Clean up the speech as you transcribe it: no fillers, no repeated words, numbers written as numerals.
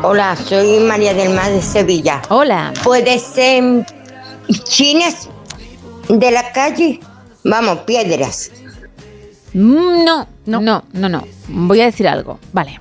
Hola, soy María del Mar de Sevilla. Hola. ¿Puede ser chines de la calle? Vamos, piedras. No. Voy a decir algo. Vale.